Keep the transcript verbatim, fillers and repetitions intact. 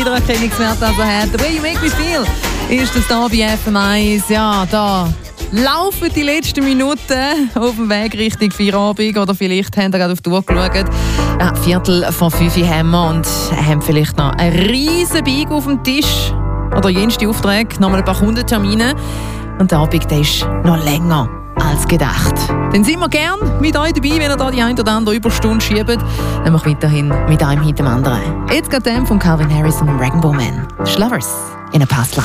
wieder Erkennungswert also hat. The Way You Make Me Feel ist das hier bei F M eins. Ja, da laufen die letzten Minuten auf dem Weg Richtung Feierabend. Oder vielleicht haben ihr gerade auf die Uhr geschaut. Ja, Viertel von fünf haben wir und haben vielleicht noch einen riesen Big auf dem Tisch. Oder jenste Aufträge, nochmal ein paar Kundentermine. Und der Abend der ist noch länger als gedacht. Dann sind wir gern mit euch dabei, wenn ihr da die ein oder andere Überstunde schiebt. Nämlich weiterhin mit einem hinter dem anderen. Jetzt geht der von Calvin Harris und dem Rainbow Man. Lovers in a Past Life.